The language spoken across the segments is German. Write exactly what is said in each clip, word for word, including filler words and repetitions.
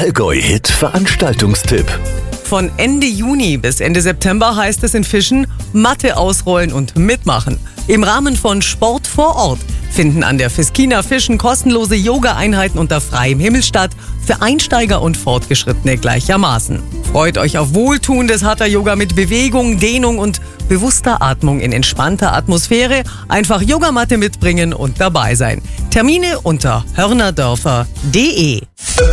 Allgäu-Hit Veranstaltungstipp. Von Ende Juni bis Ende September heißt es in Fischen Matte ausrollen und mitmachen. Im Rahmen von Sport vor Ort finden an der Fiskina Fischen kostenlose Yoga-Einheiten unter freiem Himmel statt, für Einsteiger und Fortgeschrittene gleichermaßen. Freut euch auf wohltuendes Hatha-Yoga mit Bewegung, Dehnung und bewusster Atmung in entspannter Atmosphäre. Einfach Yogamatte mitbringen und dabei sein. Termine unter hörnerdörfer punkt de.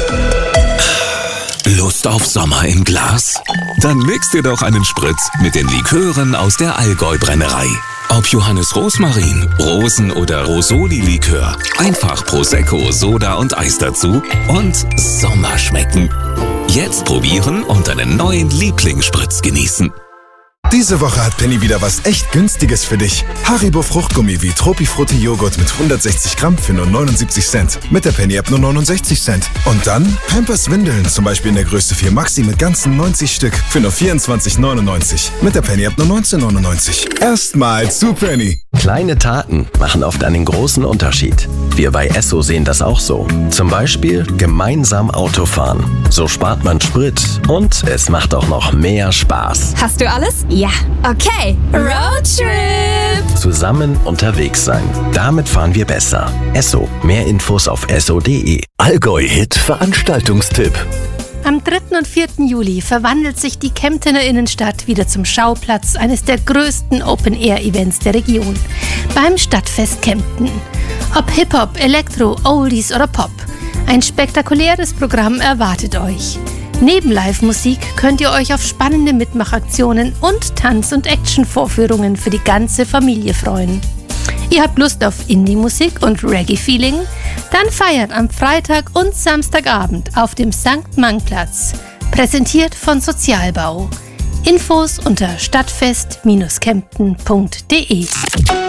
Lust auf Sommer im Glas? Dann mix dir doch einen Spritz mit den Likören aus der Allgäu-Brennerei. Ob Johannes Rosmarin, Rosen- oder Rosoli-Likör, einfach Prosecco, Soda und Eis dazu und Sommer schmecken. Jetzt probieren und einen neuen Lieblingsspritz genießen. Diese Woche hat Penny wieder was echt Günstiges für dich. Haribo Fruchtgummi wie Tropifrutti Joghurt mit hundertsechzig Gramm für nur neunundsiebzig Cent. Mit der Penny-App nur neunundsechzig Cent. Und dann Pampers Windeln, zum Beispiel in der Größe vier Maxi mit ganzen neunzig Stück für nur vierundzwanzig neunundneunzig. Mit der Penny-App nur neunzehn neunundneunzig. Erstmal zu Penny. Kleine Taten machen oft einen großen Unterschied. Wir bei Esso sehen das auch so. Zum Beispiel gemeinsam Autofahren. So spart man Sprit und es macht auch noch mehr Spaß. Hast du alles? Ja. Okay. Roadtrip! Zusammen unterwegs sein. Damit fahren wir besser. Esso. Mehr Infos auf esso punkt de. Allgäu-Hit Veranstaltungstipp. Am dritten und vierten Juli verwandelt sich die Kemptener Innenstadt wieder zum Schauplatz eines der größten Open-Air-Events der Region, beim Stadtfest Kempten. Ob Hip-Hop, Elektro, Oldies oder Pop, ein spektakuläres Programm erwartet euch. Neben Live-Musik könnt ihr euch auf spannende Mitmachaktionen und Tanz- und Action-Vorführungen für die ganze Familie freuen. Ihr habt Lust auf Indie-Musik und Reggae-Feeling? Dann feiert am Freitag und Samstagabend auf dem Sankt Mang-Platz. Präsentiert von Sozialbau. Infos unter stadtfest Bindestrich kempten punkt de.